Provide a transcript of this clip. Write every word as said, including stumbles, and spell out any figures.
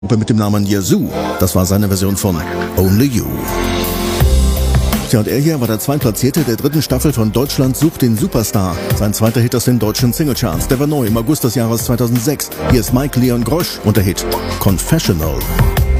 mit dem Namen Yazoo. Das war seine Version von Only You. Tja, und er hier war der Zweitplatzierte der dritten Staffel von Deutschland sucht den Superstar. Sein zweiter Hit aus den deutschen Singlecharts. Der war neu im August des Jahres zweitausendsechs. Hier ist Mike Leon Grosch und der Hit Confessional.